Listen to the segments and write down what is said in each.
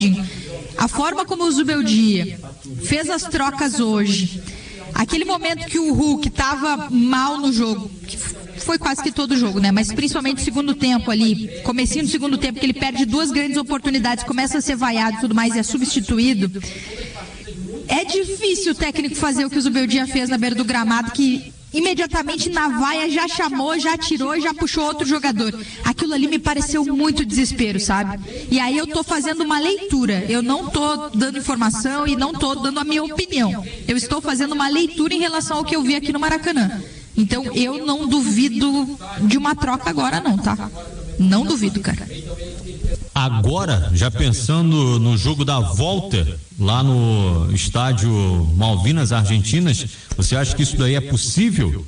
A forma como o Zubeldia fez as trocas hoje, aquele momento que o Hulk estava mal no jogo, que foi quase que todo o jogo, né? Mas principalmente no segundo tempo ali, comecinho do segundo tempo, que ele perde 2 grandes oportunidades, começa a ser vaiado e tudo mais, e é substituído. É difícil o técnico fazer o que o Zubeldia fez na beira do gramado, que imediatamente na vaia já chamou, já tirou e já puxou outro jogador. Aquilo ali me pareceu muito desespero, sabe? E aí eu tô fazendo uma leitura. Eu não tô dando informação e não tô dando a minha opinião. Eu estou fazendo uma leitura em relação ao que eu vi aqui no Maracanã. Então eu não duvido de uma troca agora não, tá? Não duvido, cara. Agora, já pensando no jogo da volta lá no estádio Malvinas Argentinas, você acha que isso daí é possível?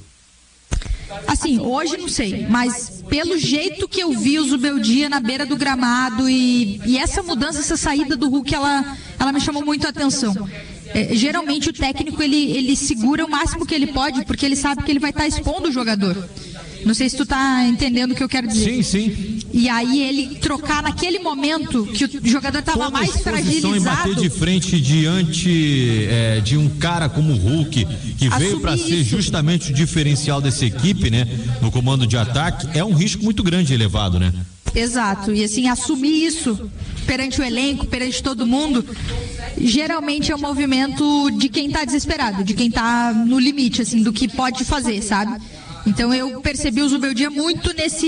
Assim, hoje não sei, mas pelo jeito que eu vi o Zubeldia na beira do gramado e essa mudança, essa saída do Hulk, ela me chamou muito a atenção. Geralmente o técnico ele segura o máximo que ele pode, porque ele sabe que ele vai estar expondo o jogador. Não sei se tu tá entendendo o que eu quero dizer. Sim. E aí ele trocar naquele momento que o jogador estava mais fragilizado. E bater de frente diante de um cara como o Hulk, que veio para ser justamente o diferencial dessa equipe, né? No comando de ataque, é um risco muito grande e elevado, né? Exato, e assim, assumir isso perante o elenco, perante todo mundo, geralmente é um movimento de quem tá desesperado, de quem tá no limite, assim, do que pode fazer, sabe? Então eu percebi o Zubeldia muito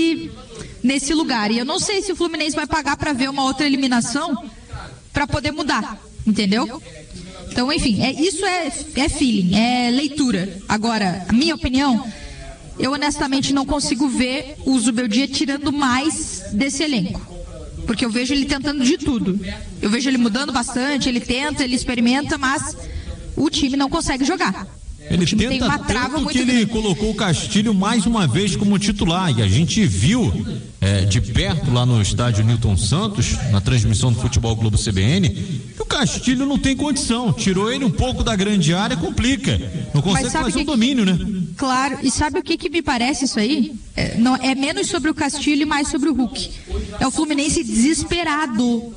nesse lugar. E eu não sei se o Fluminense vai pagar para ver uma outra eliminação para poder mudar, entendeu? Então, enfim, isso é feeling, é leitura. Agora, a minha opinião, eu honestamente não consigo ver o Zubeldia tirando mais desse elenco. Porque eu vejo ele tentando de tudo. Eu vejo ele mudando bastante, ele tenta, ele experimenta, mas o time não consegue jogar. Ele tenta tanto que ele colocou o Castilho mais uma vez como titular, e a gente viu de perto lá no estádio Newton Santos, na transmissão do Futebol Globo CBN, que o Castilho não tem condição, tirou ele um pouco da grande área, complica, não consegue fazer um domínio, né? Claro, e sabe o que me parece isso aí? É menos sobre o Castilho e mais sobre o Hulk. É o Fluminense desesperado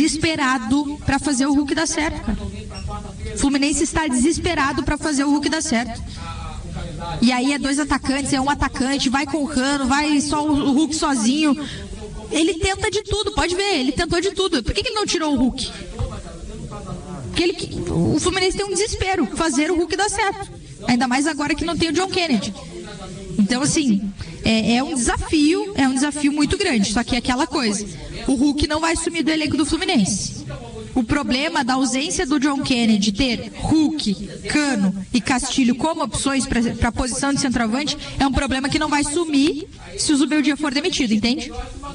para fazer o Hulk dar certo, cara. O Fluminense está desesperado para fazer o Hulk dar certo. E aí é 2 atacantes, é um atacante, vai com o Cano, vai só o Hulk sozinho. Ele tenta de tudo, pode ver, ele tentou de tudo. Por que ele não tirou o Hulk? Porque o Fluminense tem um desespero, fazer o Hulk dar certo. Ainda mais agora que não tem o John Kennedy. Então, assim, é um desafio muito grande. Só que é aquela coisa, o Hulk não vai sumir do elenco do Fluminense. O problema da ausência do John Kennedy ter Hulk, Cano e Castilho como opções para a posição de centroavante é um problema que não vai sumir se o Zubeldia for demitido, entende?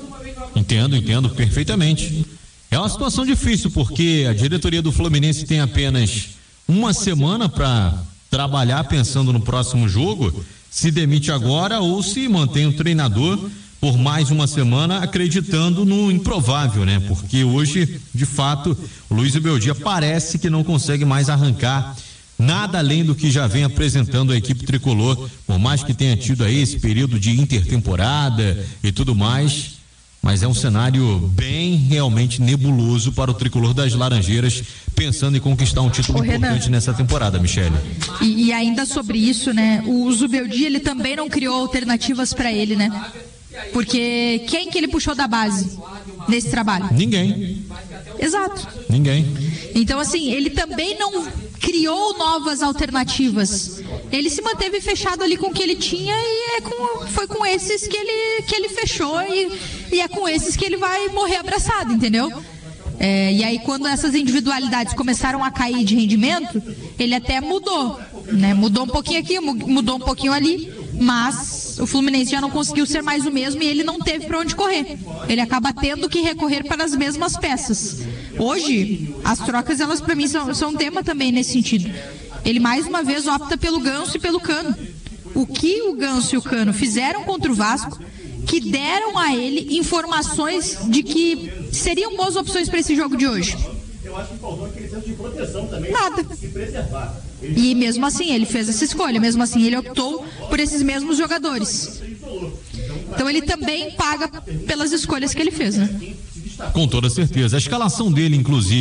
Entendo perfeitamente. É uma situação difícil porque a diretoria do Fluminense tem apenas uma semana para trabalhar pensando no próximo jogo, se demite agora ou se mantém o treinador por mais uma semana acreditando no improvável, né? Porque hoje, de fato, o Luiz Zubeldia parece que não consegue mais arrancar nada além do que já vem apresentando a equipe tricolor, por mais que tenha tido aí esse período de intertemporada e tudo mais, mas é um cenário bem realmente nebuloso para o tricolor das Laranjeiras, pensando em conquistar um título importante nessa temporada, Michele. E ainda sobre isso, né? O Zubeldia, ele também não criou alternativas para ele, né? Porque quem que ele puxou da base nesse trabalho? Ninguém. Exato. Ninguém. Então, assim, ele também não criou novas alternativas. Ele se manteve fechado ali com o que ele tinha e foi com esses que ele fechou e é com esses que ele vai morrer abraçado, entendeu? E aí, quando essas individualidades começaram a cair de rendimento, ele até mudou, né? Mudou um pouquinho aqui, mudou um pouquinho ali, mas o Fluminense já não conseguiu ser mais o mesmo e ele não teve para onde correr. Ele acaba tendo que recorrer para as mesmas peças. Hoje, as trocas, elas para mim são um tema também nesse sentido. Ele mais uma vez opta pelo Ganso e pelo Cano. O que o Ganso e o Cano fizeram contra o Vasco, que deram a ele informações de que seriam boas opções para esse jogo de hoje? Eu acho que faltou aquele senso de proteção também. Nada. Se preservar. E mesmo assim ele fez essa escolha, mesmo assim ele optou por esses mesmos jogadores. Então ele também paga pelas escolhas que ele fez, né? Com toda certeza. A escalação dele, inclusive,